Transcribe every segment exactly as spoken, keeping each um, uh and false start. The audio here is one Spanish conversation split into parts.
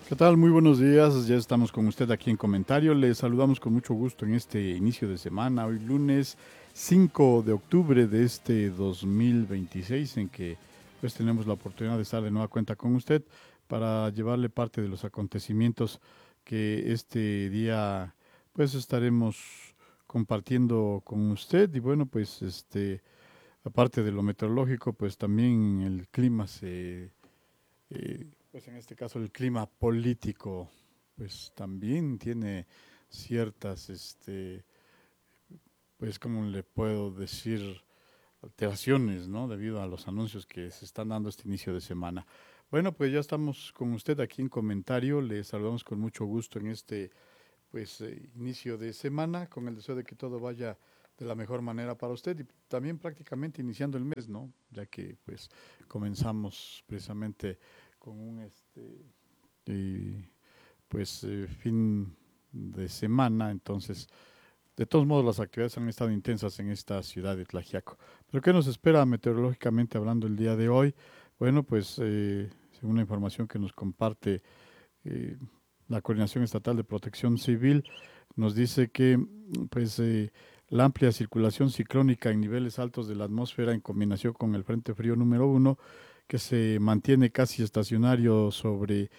¿Qué tal? Muy buenos días. Ya estamos con usted aquí en comentario. Le saludamos con mucho gusto en este inicio de semana, hoy lunes cinco de octubre de este dos mil veintiséis, en que pues tenemos la oportunidad de estar de nueva cuenta con usted para llevarle parte de los acontecimientos que este día pues estaremos compartiendo con usted. Y bueno, pues este aparte de lo meteorológico, pues también el clima se eh, pues en este caso el clima político, pues también tiene ciertas, este, pues cómo le puedo decir, alteraciones, ¿no? Debido a los anuncios que se están dando este inicio de semana. Bueno, pues ya estamos con usted aquí en comentario. Le saludamos con mucho gusto en este, pues, eh, inicio de semana, con el deseo de que todo vaya de la mejor manera para usted y también prácticamente iniciando el mes, ¿no? Ya que, pues, comenzamos precisamente con un, este, eh, pues, eh, fin de semana. Entonces, de todos modos, las actividades han estado intensas en esta ciudad de Tlaxiaco. ¿Pero qué nos espera meteorológicamente hablando el día de hoy? Bueno, pues, eh, según la información que nos comparte eh, la Coordinación Estatal de Protección Civil, nos dice que, pues, eh, la amplia circulación ciclónica en niveles altos de la atmósfera en combinación con el Frente Frío número uno, que se mantiene casi estacionario sobre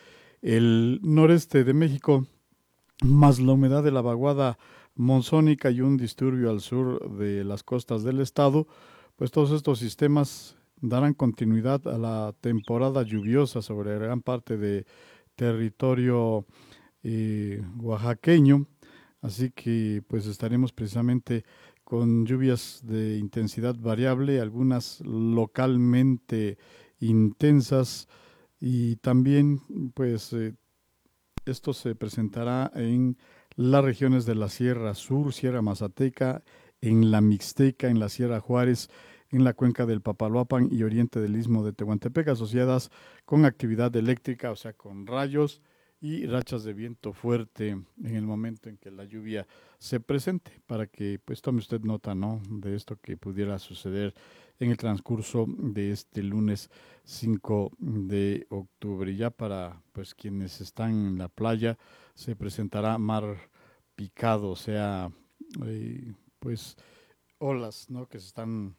el noreste de México, más la humedad de la vaguada monzónica y un disturbio al sur de las costas del estado, pues todos estos sistemas darán continuidad a la temporada lluviosa sobre gran parte de territorio eh, oaxaqueño, así que pues estaremos precisamente con lluvias de intensidad variable, algunas localmente intensas y también pues eh, esto se presentará en las regiones de la Sierra Sur, Sierra Mazateca, en la Mixteca, en la Sierra Juárez, en la cuenca del Papaloapan y oriente del Istmo de Tehuantepec, asociadas con actividad eléctrica, o sea, con rayos y rachas de viento fuerte en el momento en que la lluvia se presente, para que pues tome usted nota, ¿no? De esto que pudiera suceder en el transcurso de este lunes cinco de octubre. Ya para pues quienes están en la playa se presentará mar picado, o sea, eh, pues olas, ¿no? Que se están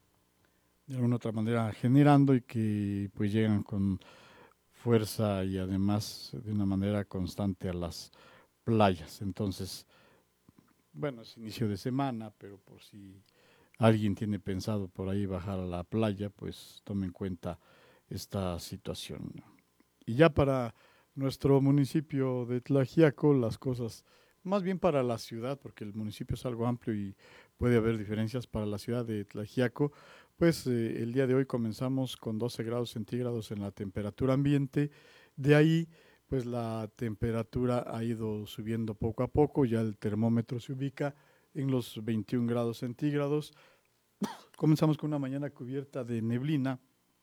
de alguna otra manera generando y que pues llegan con fuerza y además de una manera constante a las playas. Entonces, bueno, es inicio de semana, pero por si alguien tiene pensado por ahí bajar a la playa, pues tome en cuenta esta situación. Y ya para nuestro municipio de Tlaxiaco, las cosas, más bien para la ciudad, porque el municipio es algo amplio y puede haber diferencias para la ciudad de Tlaxiaco, pues eh, el día de hoy comenzamos con doce grados centígrados en la temperatura ambiente. De ahí, pues la temperatura ha ido subiendo poco a poco, ya el termómetro se ubica en los veintiún grados centígrados. Comenzamos con una mañana cubierta de neblina,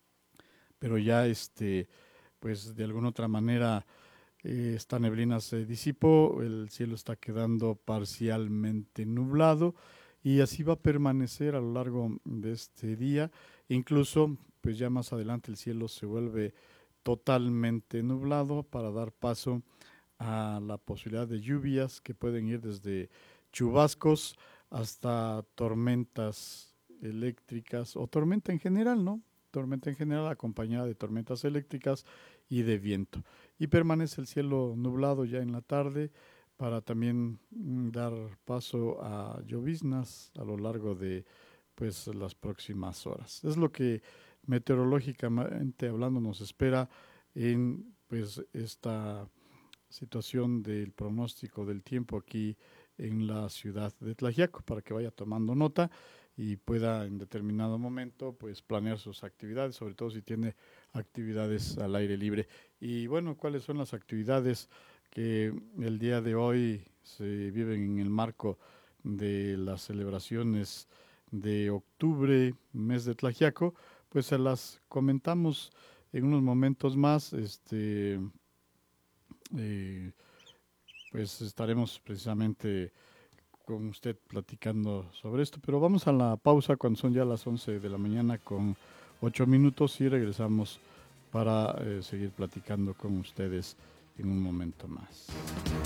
pero ya este, pues de alguna otra manera eh, esta neblina se disipó, el cielo está quedando parcialmente nublado y así va a permanecer a lo largo de este día. Incluso, pues ya más adelante el cielo se vuelve totalmente nublado para dar paso a la posibilidad de lluvias que pueden ir desde chubascos hasta tormentas eléctricas o tormenta en general, ¿no? Tormenta en general acompañada de tormentas eléctricas y de viento. Y permanece el cielo nublado ya en la tarde para también mm, dar paso a lloviznas a lo largo de pues las próximas horas. Es lo que meteorológicamente hablando nos espera en pues esta situación del pronóstico del tiempo aquí en la ciudad de Tlaxiaco para que vaya tomando nota y pueda en determinado momento pues planear sus actividades, sobre todo si tiene actividades al aire libre. Y bueno, ¿cuáles son las actividades que el día de hoy se viven en el marco de las celebraciones de octubre, mes de Tlaxiaco? Pues se las comentamos en unos momentos más. Este, eh, pues estaremos precisamente con usted platicando sobre esto, pero vamos a la pausa cuando son ya las once de la mañana con ocho minutos y regresamos para eh, seguir platicando con ustedes en un momento más.